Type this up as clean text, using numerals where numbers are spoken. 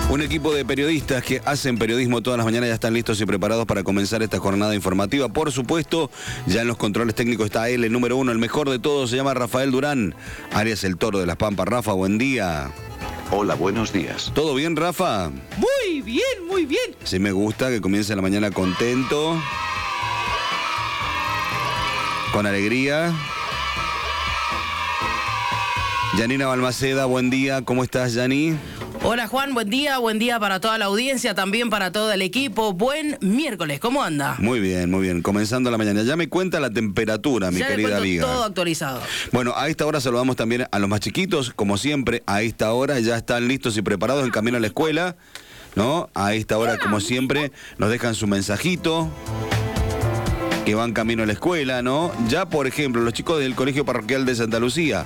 Un equipo de periodistas que hacen periodismo todas las mañanas ya están listos y preparados para comenzar esta jornada informativa. Por supuesto, ya en los controles técnicos está él, el número uno, el mejor de todos, se llama Rafael Durán, alias el Toro de las Pampas. Rafa, buen día. Hola, buenos días. ¿Todo bien, Rafa? Muy bien, muy bien. Sí, me gusta que comience la mañana contento, con alegría. Yanina Balmaceda, buen día. ¿Cómo estás, Yani? Hola Juan, buen día para toda la audiencia, también para todo el equipo. Buen miércoles, ¿cómo anda? Muy bien, comenzando la mañana. Ya me cuenta la temperatura, mi ya querida amiga. Todo actualizado. Bueno, a esta hora saludamos también a los más chiquitos, como siempre, a esta hora ya están listos y preparados en camino a la escuela, ¿no? A esta hora, como siempre, nos dejan su mensajito, que van camino a la escuela, ¿no? Ya, por ejemplo, los chicos del Colegio Parroquial de Santa Lucía